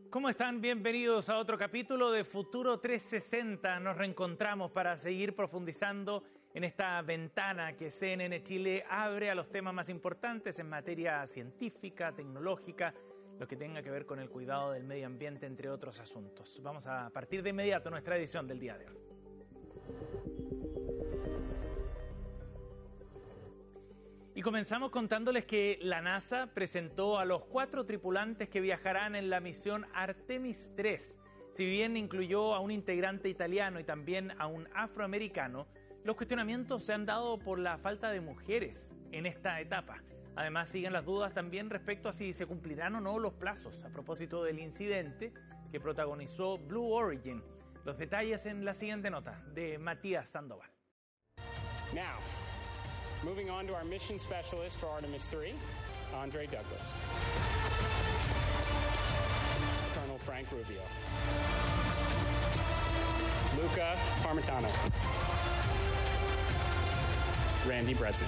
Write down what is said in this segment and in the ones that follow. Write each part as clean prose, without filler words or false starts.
¿Cómo están? Bienvenidos a otro capítulo de Futuro 360. Nos reencontramos para seguir profundizando en esta ventana que CNN Chile abre a los temas más importantes en materia científica, tecnológica, lo que tenga que ver con el cuidado del medio ambiente, entre otros asuntos. Vamos a partir de inmediato nuestra edición del día de hoy. Y comenzamos contándoles que la NASA presentó a los 4 tripulantes que viajarán en la misión Artemis 3. Si bien incluyó a un integrante italiano y también a un afroamericano, los cuestionamientos se han dado por la falta de mujeres en esta etapa. Además, siguen las dudas también respecto a si se cumplirán o no los plazos a propósito del incidente que protagonizó Blue Origin. Los detalles en la siguiente nota de Matías Sandoval. Now, moving on to our mission specialist for Artemis 3, Andre Douglas. Colonel Frank Rubio. Luca Parmitano. Randy Bresnik.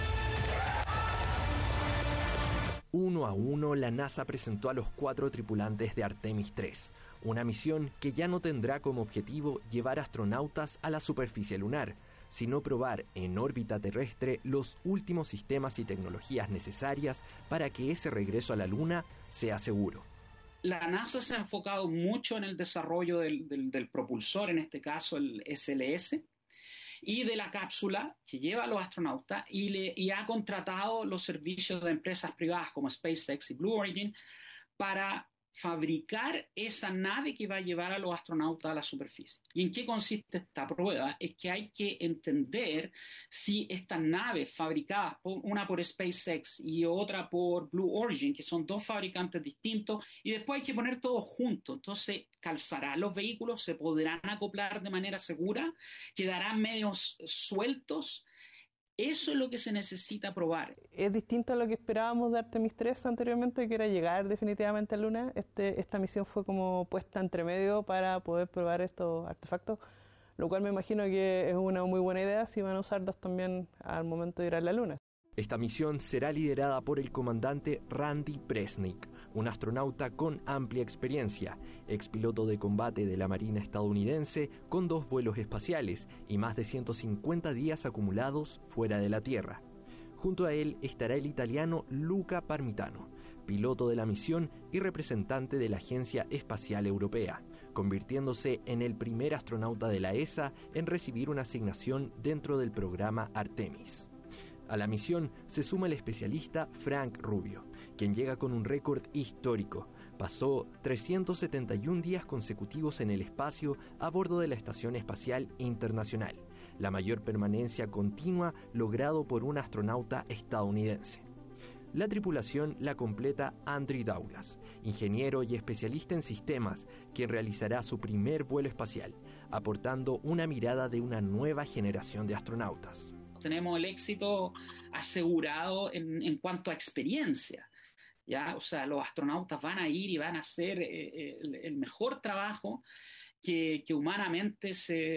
Uno a uno, la NASA presentó a los 4 tripulantes de Artemis 3, una misión que ya no tendrá como objetivo llevar astronautas a la superficie lunar, sino probar en órbita terrestre los últimos sistemas y tecnologías necesarias para que ese regreso a la Luna sea seguro. La NASA se ha enfocado mucho en el desarrollo del propulsor, en este caso el SLS, y de la cápsula que lleva a los astronautas y ha contratado los servicios de empresas privadas como SpaceX y Blue Origin para fabricar esa nave que va a llevar a los astronautas a la superficie. ¿Y en qué consiste esta prueba? Es que hay que entender si estas naves fabricadas, una por SpaceX y otra por Blue Origin, que son 2 fabricantes distintos, y después hay que poner todo junto. Entonces, calzarán los vehículos, se podrán acoplar de manera segura, quedarán medios sueltos. Eso es lo que se necesita probar. Es distinto a lo que esperábamos de Artemis 3 anteriormente, que era llegar definitivamente a Luna. Esta misión fue como puesta entre medio para poder probar estos artefactos, lo cual me imagino que es una muy buena idea si van a usarlos también al momento de ir a la Luna. Esta misión será liderada por el comandante Randy Bresnik, un astronauta con amplia experiencia, expiloto de combate de la Marina estadounidense con 2 vuelos espaciales y más de 150 días acumulados fuera de la Tierra. Junto a él estará el italiano Luca Parmitano, piloto de la misión y representante de la Agencia Espacial Europea, convirtiéndose en el primer astronauta de la ESA en recibir una asignación dentro del programa Artemis. A la misión se suma el especialista Frank Rubio, quien llega con un récord histórico. Pasó 371 días consecutivos en el espacio a bordo de la Estación Espacial Internacional, la mayor permanencia continua logrado por un astronauta estadounidense. La tripulación la completa Andre Douglas, ingeniero y especialista en sistemas, quien realizará su primer vuelo espacial, aportando una mirada de una nueva generación de astronautas. Tenemos el éxito asegurado en cuanto a experiencia, ¿ya? O sea, los astronautas van a ir y van a hacer el mejor trabajo que humanamente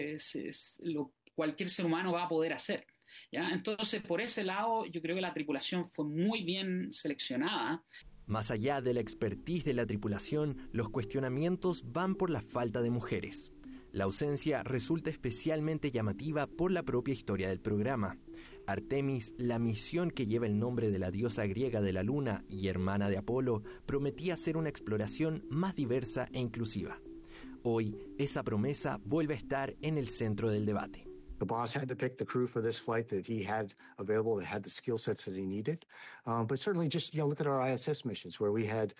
cualquier ser humano va a poder hacer, ¿ya? Entonces, por ese lado, yo creo que la tripulación fue muy bien seleccionada. Más allá de la expertise de la tripulación, los cuestionamientos van por la falta de mujeres. La ausencia resulta especialmente llamativa por la propia historia del programa. Artemis, la misión que lleva el nombre de la diosa griega de la luna y hermana de Apolo, prometía ser una exploración más diversa e inclusiva. Hoy, esa promesa vuelve a estar en el centro del debate. The boss had to pick the crew for this flight that he had available, that had the skill sets that he needed. But certainly just, look at our ISS missions where we had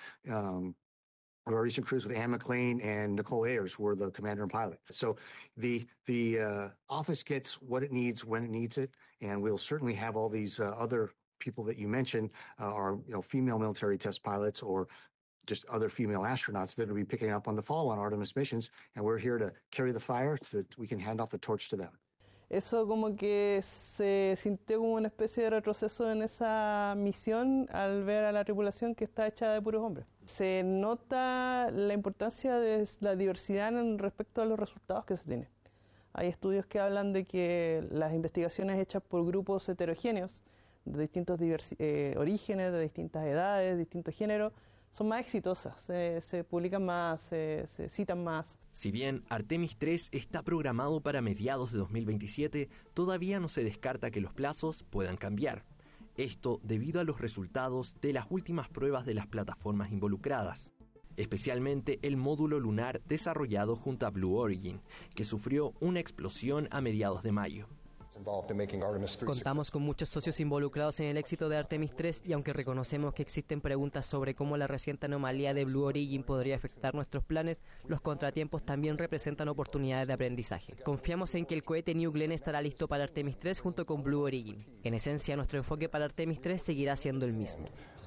our recent cruise with Anne McLean and Nicole Ayers were the commander and pilot. So the office gets what it needs when it needs it, and we'll certainly have all these other people that you mentioned are female military test pilots or just other female astronauts that will be picking up on the follow-on Artemis missions, and we're here to carry the fire so that we can hand off the torch to them. Eso como que se sintió como una especie de retroceso en esa misión al ver a la tripulación que está hecha de puros hombres. Se nota la importancia de la diversidad en respecto a los resultados que se tienen. Hay estudios que hablan de que las investigaciones hechas por grupos heterogéneos de distintos orígenes, de distintas edades, distintos géneros, son más exitosas, se publican más, se citan más. Si bien Artemis 3 está programado para mediados de 2027, todavía no se descarta que los plazos puedan cambiar. Esto debido a los resultados de las últimas pruebas de las plataformas involucradas, especialmente el módulo lunar desarrollado junto a Blue Origin, que sufrió una explosión a mediados de mayo. Contamos con muchos socios involucrados en el éxito de Artemis 3 y aunque reconocemos que existen preguntas sobre cómo la reciente anomalía de Blue Origin podría afectar nuestros planes, los contratiempos también representan oportunidades de aprendizaje. Confiamos en que el cohete New Glenn estará listo para Artemis 3 junto con Blue Origin. En esencia, nuestro enfoque para Artemis 3 seguirá siendo el mismo.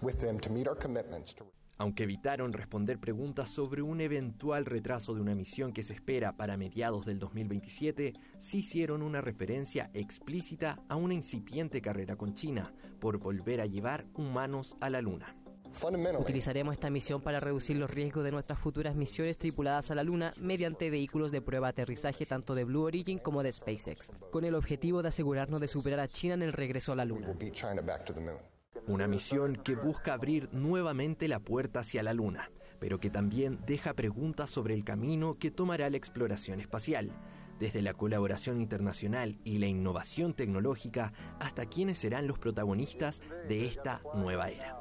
Aunque evitaron responder preguntas sobre un eventual retraso de una misión que se espera para mediados del 2027, sí hicieron una referencia explícita a una incipiente carrera con China por volver a llevar humanos a la Luna. Utilizaremos esta misión para reducir los riesgos de nuestras futuras misiones tripuladas a la Luna mediante vehículos de prueba de aterrizaje tanto de Blue Origin como de SpaceX, con el objetivo de asegurarnos de superar a China en el regreso a la Luna. Una misión que busca abrir nuevamente la puerta hacia la Luna, pero que también deja preguntas sobre el camino que tomará la exploración espacial, desde la colaboración internacional y la innovación tecnológica hasta quiénes serán los protagonistas de esta nueva era.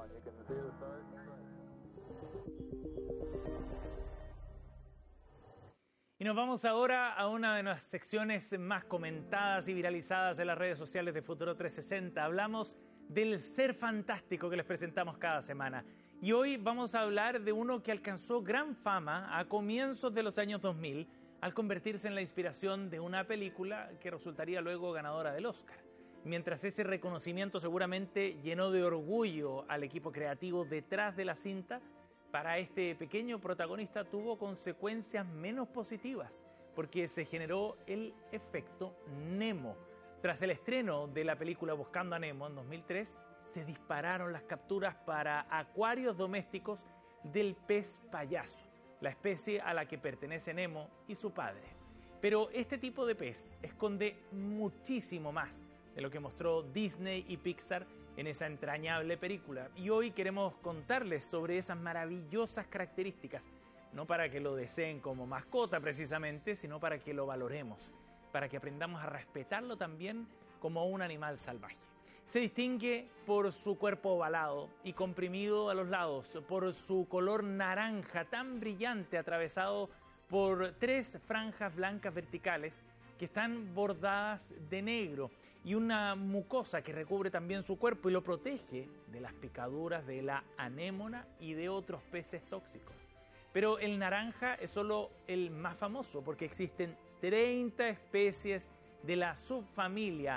Y nos vamos ahora a una de las secciones más comentadas y viralizadas en las redes sociales de Futuro 360. Hablamos del ser fantástico que les presentamos cada semana. Y hoy vamos a hablar de uno que alcanzó gran fama a comienzos de los años 2000 al convertirse en la inspiración de una película que resultaría luego ganadora del Oscar. Mientras ese reconocimiento seguramente llenó de orgullo al equipo creativo detrás de la cinta, para este pequeño protagonista tuvo consecuencias menos positivas, porque se generó el efecto Nemo. Tras el estreno de la película Buscando a Nemo en 2003, se dispararon las capturas para acuarios domésticos del pez payaso, la especie a la que pertenece Nemo y su padre. Pero este tipo de pez esconde muchísimo más de lo que mostró Disney y Pixar en esa entrañable película. Y hoy queremos contarles sobre esas maravillosas características, no para que lo deseen como mascota precisamente, sino para que lo valoremos, para que aprendamos a respetarlo también como un animal salvaje. Se distingue por su cuerpo ovalado y comprimido a los lados, por su color naranja tan brillante atravesado por 3 franjas blancas verticales que están bordadas de negro y una mucosa que recubre también su cuerpo y lo protege de las picaduras de la anémona y de otros peces tóxicos. Pero el naranja es solo el más famoso porque existen 30 especies de la subfamilia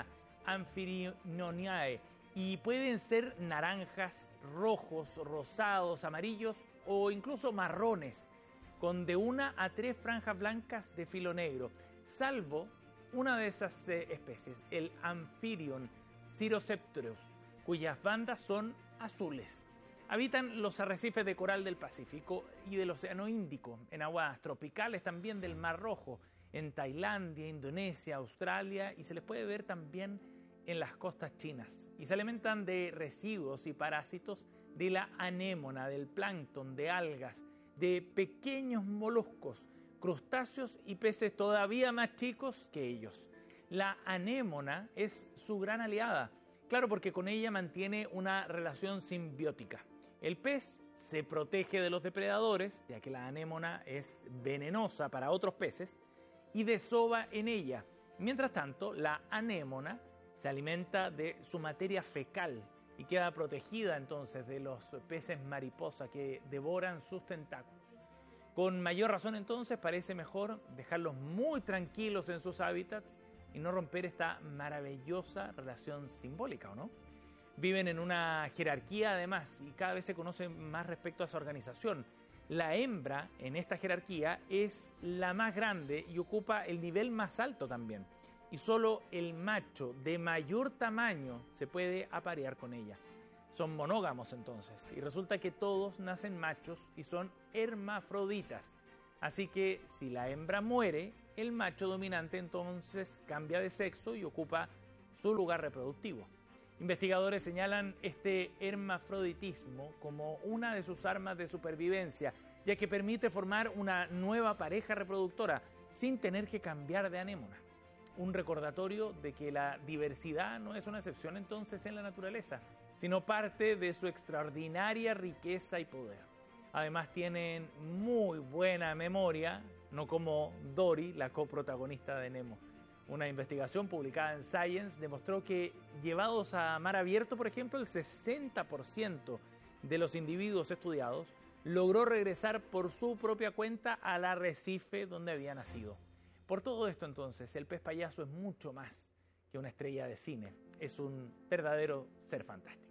Amphiryoniae y pueden ser naranjas, rojos, rosados, amarillos o incluso marrones, con de 1 a 3 franjas blancas de filo negro, salvo una de esas especies, el Amphiryon Ciroceptrus, cuyas bandas son azules. Habitan los arrecifes de coral del Pacífico y del Océano Índico, en aguas tropicales también del Mar Rojo, en Tailandia, Indonesia, Australia, y se les puede ver también en las costas chinas. Y se alimentan de residuos y parásitos de la anémona, del plancton, de algas, de pequeños moluscos, crustáceos y peces todavía más chicos que ellos. La anémona es su gran aliada, claro, porque con ella mantiene una relación simbiótica. El pez se protege de los depredadores, ya que la anémona es venenosa para otros peces, y desova en ella. Mientras tanto, la anémona se alimenta de su materia fecal y queda protegida entonces de los peces mariposa que devoran sus tentáculos. Con mayor razón entonces parece mejor dejarlos muy tranquilos en sus hábitats y no romper esta maravillosa relación simbólica, ¿o no? Viven en una jerarquía además y cada vez se conoce más respecto a su organización. La hembra en esta jerarquía es la más grande y ocupa el nivel más alto también. Y solo el macho de mayor tamaño se puede aparear con ella. Son monógamos entonces y resulta que todos nacen machos y son hermafroditas. Así que si la hembra muere, el macho dominante entonces cambia de sexo y ocupa su lugar reproductivo. Investigadores señalan este hermafroditismo como una de sus armas de supervivencia, ya que permite formar una nueva pareja reproductora sin tener que cambiar de anémona. Un recordatorio de que la diversidad no es una excepción entonces en la naturaleza, sino parte de su extraordinaria riqueza y poder. Además tienen muy buena memoria, no como Dory, la coprotagonista de Nemo. Una investigación publicada en Science demostró que llevados a mar abierto, por ejemplo, el 60% de los individuos estudiados logró regresar por su propia cuenta al arrecife donde había nacido. Por todo esto, entonces, el pez payaso es mucho más que una estrella de cine. Es un verdadero ser fantástico.